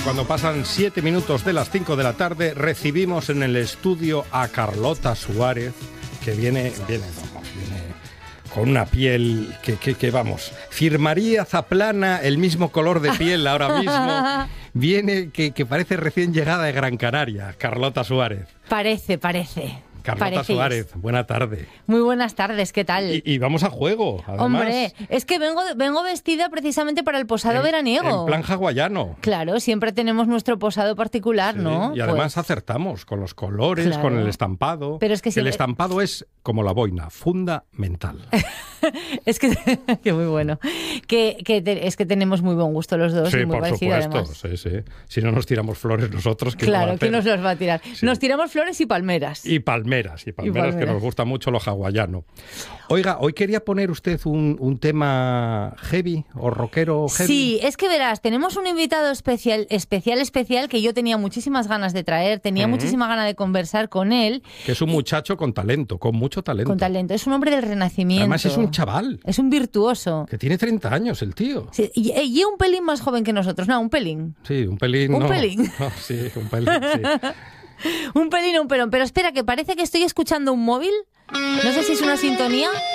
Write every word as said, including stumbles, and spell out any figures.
Cuando pasan siete minutos de las cinco de la tarde, recibimos en el estudio a Carlota Suárez, que viene, viene, vamos, viene con una piel que, que, que, vamos, firmaría Zaplana el mismo color de piel ahora mismo. Viene que, que parece recién llegada de Gran Canaria, Carlota Suárez. Parece, parece. Carlota Parecéis. Suárez, buena tarde. Muy buenas tardes, ¿qué tal? Y, y vamos a juego, además. Hombre, es que vengo, vengo vestida precisamente para el posado en, veraniego. En plan hawaiano. Claro, siempre tenemos nuestro posado particular, Sí, ¿no? Y además pues... acertamos con los colores, Claro. con el estampado. Pero es que que si el le... estampado es como la boina, fundamental. Es que, que muy bueno. Que, que te, es que tenemos muy buen gusto los dos. Sí, y muy por parecido, supuesto. además. Sí, sí. Si no nos tiramos flores nosotros, ¿quién Claro, lo va a ¿quién hacer? nos los va a tirar? Sí. Nos tiramos flores y palmeras. Y palmeras, y palmeras, Y palmeras. que nos gusta mucho lo hawaiano. Oiga, hoy quería poner usted un, un tema heavy o rockero heavy. Sí, es que verás, tenemos un invitado especial, especial, especial que yo tenía muchísimas ganas de traer, tenía uh-huh. muchísima ganas de conversar con él. Que es un muchacho con talento, con mucho talento. Con talento, es un hombre del Renacimiento. Además es un chaval. Es un virtuoso. Que tiene treinta años el tío. Sí, y, y un pelín más joven que nosotros, no, un pelín. Sí, un pelín. Un no. pelín. No, sí, un pelín, sí. Un pelín, un pelón. Pero espera, que parece que estoy escuchando un móvil. No sé si es una sintonía.